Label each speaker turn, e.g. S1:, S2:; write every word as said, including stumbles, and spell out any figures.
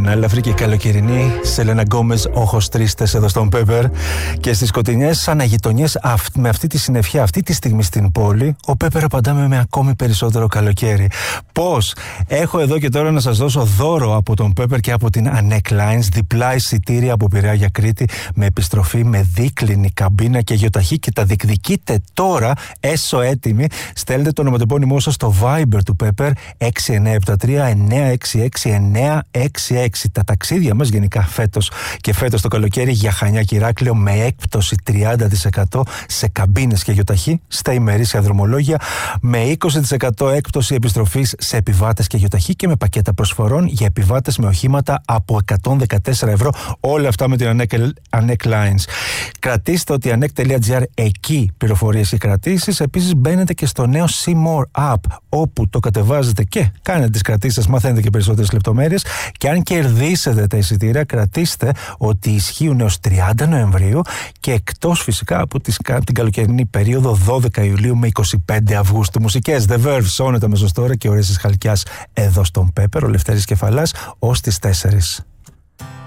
S1: ανάλαφρη και καλοκαιρινή Σελένα Γκόμες, όχος τρίστες εδώ στον Πέπερ. Και στις σκοτεινιές αναγειτονιές με αυτή τη συννεφιά, αυτή τη στιγμή στην πόλη, ο Πέπερ απαντάμε με ακόμη περισσότερο καλοκαίρι. Πώς? Έχω εδώ και τώρα να σας δώσω δώρο από τον Πέπερ και από την Anek Lines, διπλά εισιτήρια από Πειραιά για Κρήτη, με επιστροφή με δίκλινη καμπίνα και γεωταχή, και τα διεκδικείτε τώρα, έσω έτοιμοι. Στέλνετε το ονοματεπώνυμό σας στο Viber του Πέπερ έξι εννιά επτά τρία εννιά έξι έξι εννιά έξι έξι. Τα ταξίδια μας γενικά φέτος και φέτος το καλοκαίρι για Χανιά και Ηράκλειο με έκπτωση τριάντα τοις εκατό σε καμπίνες και γεωταχή στα ημερήσια δρομολόγια, με είκοσι τοις εκατό έκπτωση επιστροφής σε επιβάτες και γεωταχή και με πακέτα προσφορών για επιβάτες με οχήματα από εκατόν δεκατέσσερα ευρώ. Όλα αυτά με την Anek Lines. Κρατήστε ότι anek τελεία gr, εκεί πληροφορίες και κρατήσεις. Επίσης μπαίνετε και στο νέο See More App, όπου το κατεβάζετε και κάνετε τις κρατήσεις, μαθαίνετε και περισσότερες λεπτομέρειες. Και αν κερδίσετε τα εισιτήρια, κρατήστε ότι ισχύουν έως τριάντα Νοεμβρίου και εκτός φυσικά από, τις, από την καλοκαιρινή περίοδο δώδεκα Ιουλίου με είκοσι πέντε Αυγούστου. Μουσικές The Verve, σώνεται αμέσως τώρα και ωραίες της Χαλκιάς εδώ στον Πέπερ, ο Λευτέρης Κεφαλάς, ως τις τέσσερις.